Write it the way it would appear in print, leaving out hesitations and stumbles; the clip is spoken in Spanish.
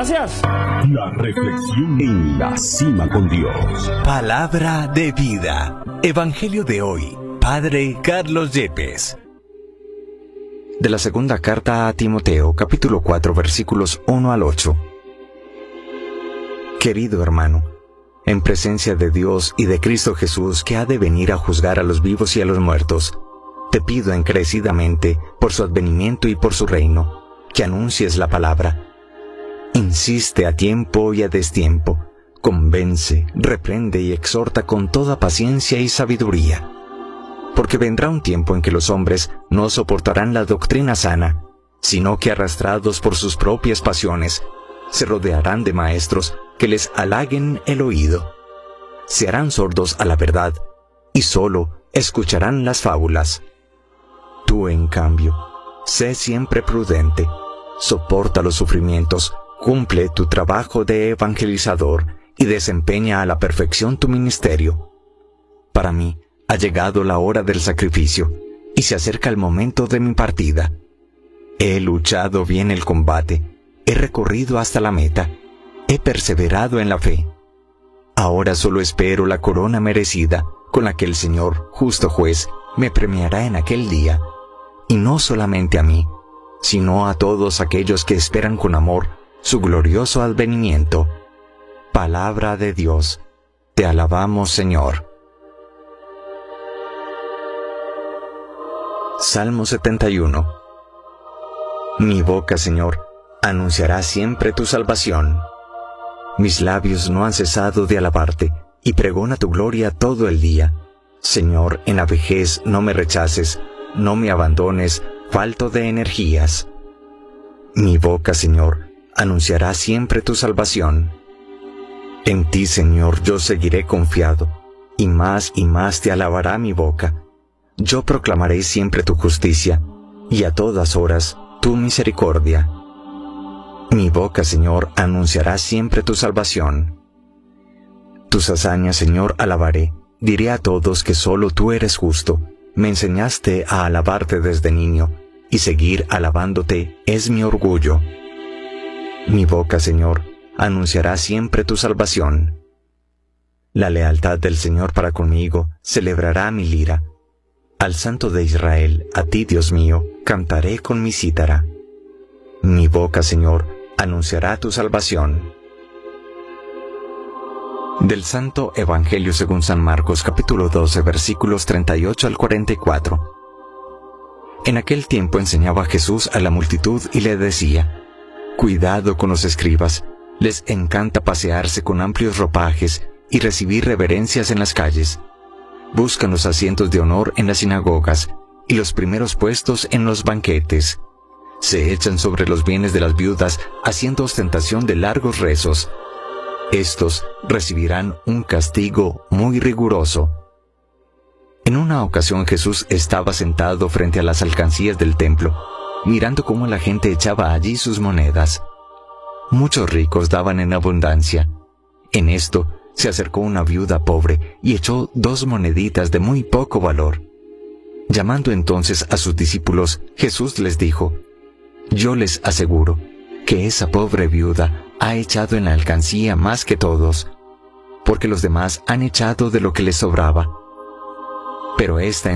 Gracias. La reflexión en la cima con Dios. Palabra de vida. Evangelio de hoy. Padre Carlos Yepes. De la segunda carta a Timoteo, capítulo 4, versículos 1 al 8. Querido hermano, en presencia de Dios y de Cristo Jesús, que ha de venir a juzgar a los vivos y a los muertos, te pido encarecidamente, por su advenimiento y por su reino, que anuncies la palabra. Insiste a tiempo y a destiempo, convence, reprende y exhorta con toda paciencia y sabiduría. Porque vendrá un tiempo en que los hombres no soportarán la doctrina sana, sino que arrastrados por sus propias pasiones, se rodearán de maestros que les halaguen el oído. Se harán sordos a la verdad, y solo escucharán las fábulas. Tú, en cambio, sé siempre prudente, soporta los sufrimientos, cumple tu trabajo de evangelizador y desempeña a la perfección tu ministerio. Para mí ha llegado la hora del sacrificio y se acerca el momento de mi partida. He luchado bien el combate, he recorrido hasta la meta, he perseverado en la fe. Ahora solo espero la corona merecida con la que el Señor, justo juez, me premiará en aquel día, y no solamente a mí, sino a todos aquellos que esperan con amor su glorioso advenimiento. Palabra de Dios. Te alabamos, Señor. Salmo 71. Mi boca, Señor, anunciará siempre tu salvación. Mis labios no han cesado de alabarte, y pregona tu gloria todo el día. Señor, en la vejez no me rechaces, no me abandones, falto de energías. Mi boca, Señor, anunciará siempre tu salvación. En ti, Señor, yo seguiré confiado, y más te alabará mi boca. Yo proclamaré siempre tu justicia, y a todas horas tu misericordia. Mi boca, Señor, anunciará siempre tu salvación. Tus hazañas, Señor, alabaré. Diré a todos que solo tú eres justo. Me enseñaste a alabarte desde niño, y seguir alabándote es mi orgullo. Mi boca, Señor, anunciará siempre tu salvación. La lealtad del Señor para conmigo celebrará mi lira. Al Santo de Israel, a ti, Dios mío, cantaré con mi cítara. Mi boca, Señor, anunciará tu salvación. Del Santo Evangelio según San Marcos, capítulo 12, versículos 38 al 44. En aquel tiempo enseñaba Jesús a la multitud y le decía: Cuidado con los escribas, les encanta pasearse con amplios ropajes y recibir reverencias en las calles. Buscan los asientos de honor en las sinagogas y los primeros puestos en los banquetes. Se echan sobre los bienes de las viudas haciendo ostentación de largos rezos. Estos recibirán un castigo muy riguroso. En una ocasión Jesús estaba sentado frente a las alcancías del templo, mirando cómo la gente echaba allí sus monedas. Muchos ricos daban en abundancia. En esto se acercó una viuda pobre y echó 2 moneditas de muy poco valor. Llamando entonces a sus discípulos, Jesús les dijo: Yo les aseguro que esa pobre viuda ha echado en la alcancía más que todos, porque los demás han echado de lo que les sobraba. Pero esta